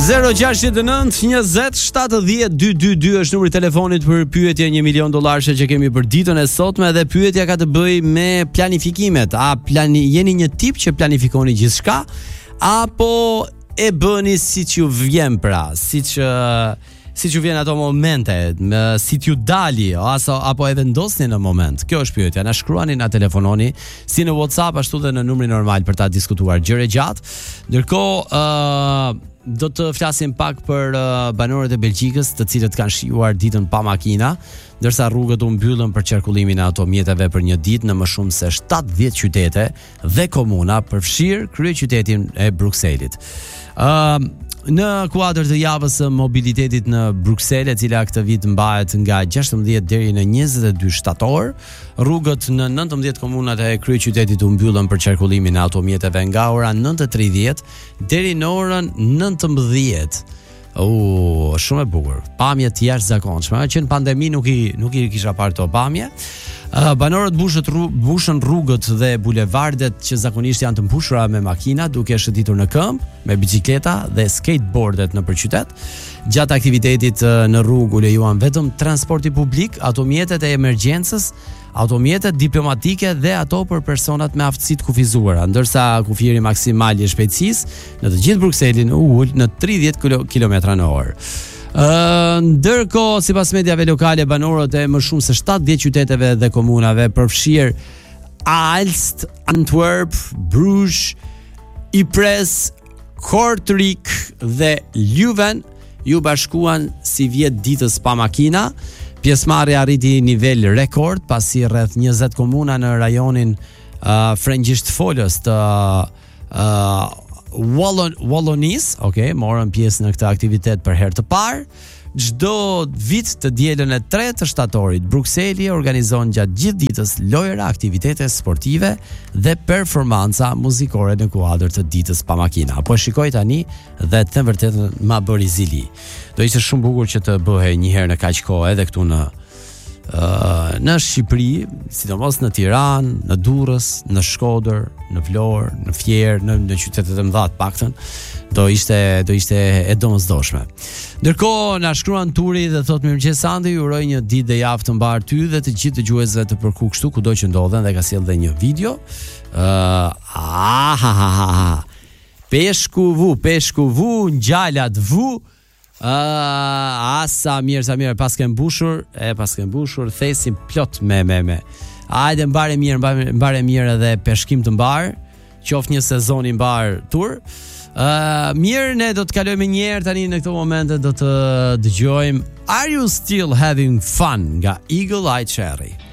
069 është numri i telefonit për pyetje $1 milion që kemi për ditën e sotme dhe pyetja ka të bëjë me planifikimet. Jeni një tip që planifikoni gjithçka apo e bëni siç ju vjen pra, siç ju vjen ato momente, si t'ju dali apo e vendosni në moment. Kjo është pyetja. Na shkruani, na telefononi si në WhatsApp ashtu dhe në numrin normal për ta diskutuar gjëre gjatë. Ndërkohë do të flasim pak për banorët e Belgjikës, të cilët kanë shijuar ditën pa makina, ndërsa rrugët u mbyllën për qarkullimin e automjeteve për një ditë në më shumë se 70 qytete dhe komuna, përfshirë kryeqytetin e Brukselit. Në kuadër të javës së mobilitetit në Bruksel, e cila këtë vit mbahet nga 16 deri në 22 shtator, rrugët në 19 komunat e kryeqytetit u mbyllën për qarkullimin e automjeteve nga ora 9:30 deri në orën 19. Shumë e bukur. Pamje të jashtëzakonshme, që në pandemi nuk i kisha parë këto pamje. Banorët mbushën rrugët dhe bulevardet që zakonisht janë të mbushura me makina, duke shëtitur në këmbë, me bicikleta dhe skateboardet nëpër qytet. Gjatë aktivitetit në rrugë u lejuan vetëm transporti publik, automjetet e emergjencës, automjetet diplomatike dhe ato për personat me aftësi të kufizuara, ndërsa kufiri maksimal i shpejtësisë në të gjithë Brukselin u ul në 30 km/h. Ndërkohë, sipas mediave lokale, banorët e më shumë se 70 qyteteve dhe komunave, përfshirë Aalst, Antwerp, Bruges, Ypres, Kortrijk dhe Leuven, ju bashkuan si vjet ditës pa makina. Pjesëmarrja arriti nivel rekord pasi rreth 20 komuna në rajonin frëngjishtfolës të Wallonis, morën pjesë në këtë aktivitet për herë të parë. Çdo vit të dielën e 3 të shtatorit, Brukseli organizon gjatë gjithë ditës lojra, aktivitete sportive dhe performanca muzikore në kuadër të ditës pa makina. Po shikoj tani dhe të vërtetën ma bëri zili. Do ishte shumë bukur që të bëhej një herë në kaq kohë edhe këtu në Shqipëri, sidomos në Tiranë, në Durrës, në Shkodër, në Vlorë, në Fier, në qytetet e mëdha të paktën, do ishte e domosdoshme. Ndërkohë na shkruan Turi dhe thotë mirëmëngjes Sandi, ju uroj një ditë dhe javë të mbar ty dhe të gjithë dëgjuesve të Përku kështu kudo që ndodhen, dhe ka sjellë dhe një video. Peshku vu, ngjalat vu. Sa mirë, pas ke mbushur, thesim plot me. Hajde mbare mirë edhe peshkim të mbar, qoftë një sezon i mbar tur. Mirë, ne do të kalojmë një herë tani në këto momente, do të dëgjojmë Are You Still Having Fun nga Eagle Eye Cherry.